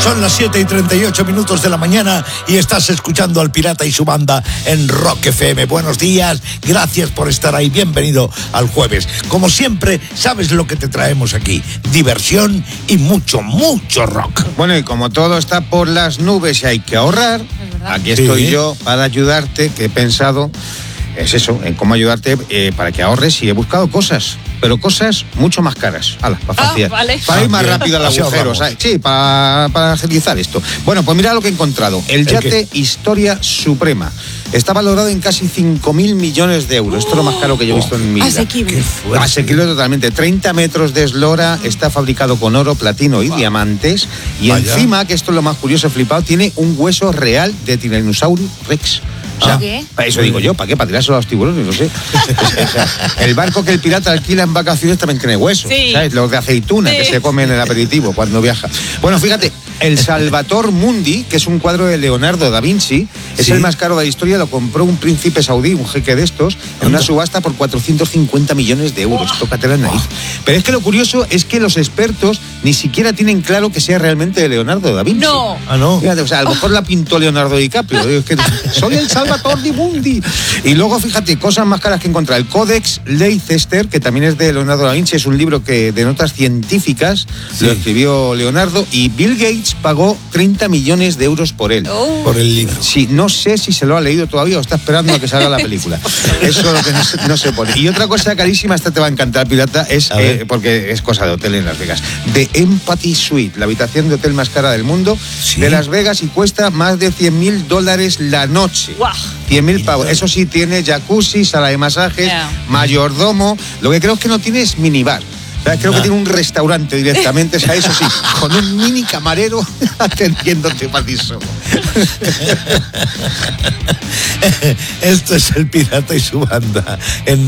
Son las 7:38 de la mañana y estás escuchando al Pirata y su banda en Rock FM. Buenos días, gracias por estar ahí, bienvenido al jueves. Como siempre, sabes lo que te traemos aquí: diversión y mucho, mucho rock. Bueno, y como todo está por las nubes y hay que ahorrar, aquí estoy yo para ayudarte, que he pensado, es eso, en cómo ayudarte para que ahorres, y he buscado cosas, pero cosas mucho más caras. Para faciar, vale. para ir más rápido al agujero, ¿sabes? Sí, para agilizar esto. Bueno, pues mira lo que he entrado. El yate Historia Suprema está valorado en casi 5.000 millones de euros. Esto es lo más caro que yo he visto en mi vida. Asequible. Asequible totalmente. 30 metros de eslora, está fabricado con oro, platino y diamantes. Y encima, que esto es lo más curioso, flipado, tiene un hueso real de Tyrannosaurus Rex. O sea, ¿qué? para eso digo yo, ¿para qué? Para tirárselo a los tiburones, no sé. O sea, el barco que el pirata alquila en vacaciones también tiene hueso, sí. ¿sabes? Los de aceituna que se comen en el aperitivo cuando viaja. Bueno, fíjate, el Salvator Mundi, que es un cuadro de Leonardo da Vinci, es el más caro de la historia. Lo compró un príncipe saudí, un jeque de estos, en una subasta por 450 millones de euros. Tócate la nariz. Pero es que lo curioso es que los expertos ni siquiera tienen claro que sea realmente de Leonardo da Vinci. No. Ah, no. Fíjate, o sea, a lo mejor la pintó Leonardo DiCaprio. Es que soy el Salvator di Mundi. Y luego, fíjate, cosas más caras que encontrar. El Codex Leicester, que también es de Leonardo da Vinci, es un libro que de notas científicas, lo escribió Leonardo, y Bill Gates pagó 30 millones de euros por él. Por el libro. Sí, no sé si se lo ha leído todavía o está esperando a que salga la película. Eso es lo que no se pone. Y otra cosa carísima, esta te va a encantar, pirata, es porque es cosa de hotel en Las Vegas. The Empathy Suite, la habitación de hotel más cara del mundo, de Las Vegas, y cuesta más de $100.000 la noche. ¡Guau! 100.000 pavos. Eso sí, tiene jacuzzi, sala de masajes, mayordomo. Lo que creo es que no tiene es minibar. Creo que tiene un restaurante directamente, o sea, eso sí, con un mini camarero atendiéndote para ti solo. Esto es el Pirata y su banda en